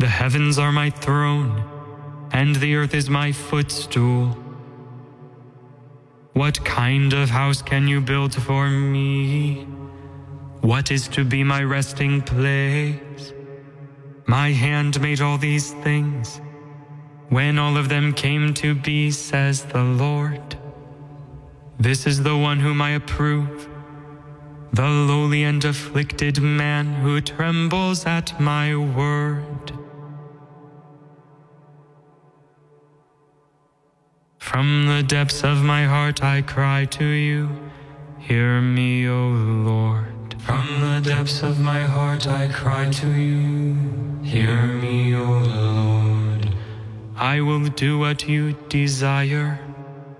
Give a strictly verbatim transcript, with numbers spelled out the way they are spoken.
The heavens are my throne, and the earth is my footstool. What kind of house can you build for me? What is to be my resting place? My hand made all these things, when all of them came to be, says the Lord. This is the one whom I approve, the lowly and afflicted man who trembles at my word. From the depths of my heart I cry to you, hear me, O Lord. From the depths of my heart I cry to you, hear me, O Lord. I will do what you desire.